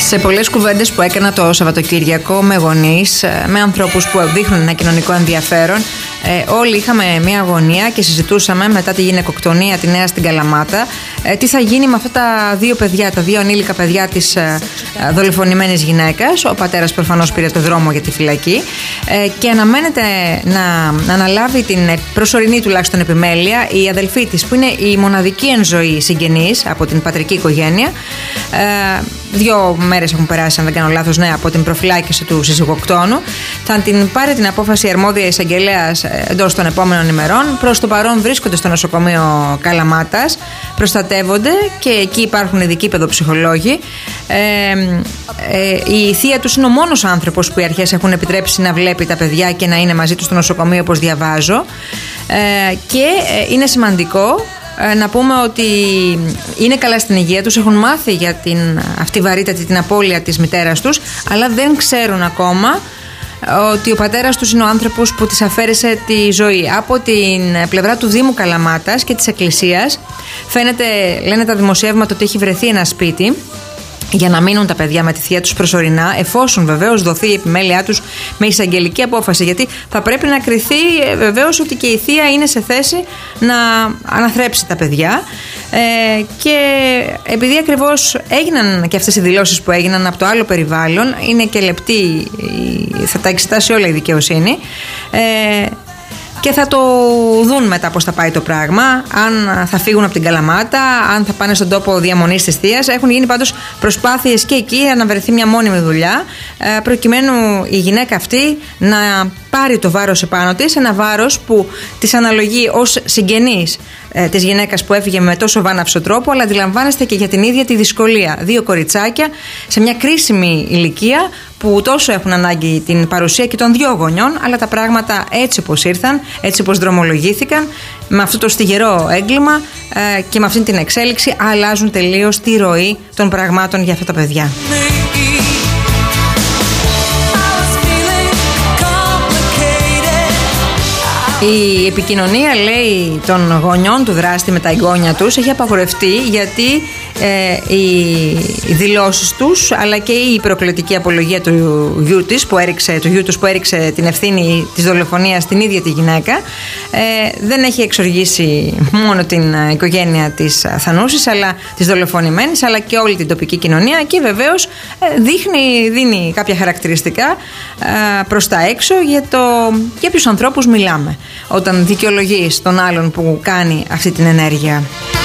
Σε πολλές κουβέντες που έκανα το Σαββατοκύριακο με γονείς, με ανθρώπους που δείχνουν ένα κοινωνικό ενδιαφέρον, όλοι είχαμε μια αγωνία και συζητούσαμε μετά τη γυναικοκτονία τη νέα στην Καλαμάτα τι θα γίνει με αυτά τα δύο παιδιά, τα δύο ανήλικα παιδιά της δολοφονημένης γυναίκας. Ο πατέρας προφανώς πήρε το δρόμο για τη φυλακή και αναμένεται να αναλάβει την προσωρινή τουλάχιστον επιμέλεια η αδελφή της, που είναι η μοναδική εν ζωή συγγενής από την πατρική οικογένεια. 2 μέρες έχουν περάσει, αν δεν κάνω λάθος, από την προφυλάκηση του συζυγοκτόνου. Θα την πάρει την απόφαση η αρμόδια εισαγγελέας εντός των επόμενων ημερών. Προς το παρόν βρίσκονται στο νοσοκομείο Καλαμάτας, προστατεύονται και εκεί υπάρχουν ειδικοί παιδοψυχολόγοι. Η θεία τους είναι ο μόνος άνθρωπος που οι αρχές έχουν επιτρέψει να βλέπει τα παιδιά και να είναι μαζί τους στο νοσοκομείο, όπως διαβάζω. Και είναι σημαντικό να πούμε ότι είναι καλά στην υγεία τους, έχουν μάθει για αυτή βαρύτατη την απώλεια της μητέρας τους, αλλά δεν ξέρουν ακόμα ότι ο πατέρας τους είναι ο άνθρωπος που της αφαίρεσε τη ζωή. Από την πλευρά του Δήμου Καλαμάτας και της Εκκλησίας φαίνεται, λένε τα δημοσιεύματα, ότι έχει βρεθεί ένα σπίτι για να μείνουν τα παιδιά με τη θεία τους προσωρινά, εφόσον βεβαίως δοθεί η επιμέλειά τους με εισαγγελική απόφαση. Γιατί θα πρέπει να κριθεί βεβαίως ότι και η θεία είναι σε θέση να αναθρέψει τα παιδιά. Και επειδή ακριβώς έγιναν και αυτές οι δηλώσεις που έγιναν από το άλλο περιβάλλον, είναι και λεπτή, θα τα εξετάσει όλα η δικαιοσύνη. Και θα το δουν μετά πώς θα πάει το πράγμα, αν θα φύγουν από την Καλαμάτα, αν θα πάνε στον τόπο διαμονής της θείας. Έχουν γίνει πάντως προσπάθειες και εκεί να βρεθεί μια μόνιμη δουλειά, προκειμένου η γυναίκα αυτή να πάρει το βάρος επάνω της, ένα βάρος που της αναλογεί ως συγγενής της γυναίκας που έφυγε με τόσο βάναυσο τρόπο, αλλά αντιλαμβάνεστε και για την ίδια τη δυσκολία. 2 κοριτσάκια σε μια κρίσιμη ηλικία που τόσο έχουν ανάγκη την παρουσία και των 2 γονιών, αλλά τα πράγματα έτσι όπως ήρθαν, έτσι όπως δρομολογήθηκαν, με αυτό το στιγερό έγκλημα και με αυτή την εξέλιξη, αλλάζουν τελείως τη ροή των πραγμάτων για αυτά τα παιδιά. Η επικοινωνία, λέει, των γονιών του δράστη με τα εγγόνια τους έχει απαγορευτεί, γιατί οι δηλώσεις τους, αλλά και η προκλητική απολογία του γιού τους που έριξε την ευθύνη της δολοφονίας στην ίδια τη γυναίκα, δεν έχει εξοργήσει μόνο την οικογένεια της Θανούσης, αλλά της δολοφονημένης, αλλά και όλη την τοπική κοινωνία, και βεβαίως δίνει κάποια χαρακτηριστικά προς τα έξω για ποιους ανθρώπους μιλάμε όταν δικαιολογείς τον άλλον που κάνει αυτή την ενέργεια.